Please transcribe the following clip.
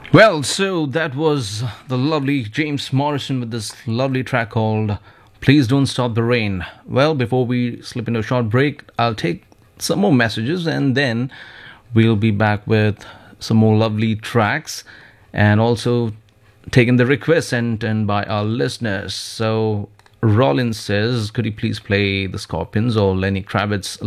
Well, so that was the lovely James Morrison with this lovely track called Please Don't Stop the Rain. Well, before we slip into a short break, I'll take some more messages and then we'll be back with some more lovely tracks and also taking the requests sent in by our listeners. So, Rollins says, could you please play the Scorpions or Lenny Kravitz's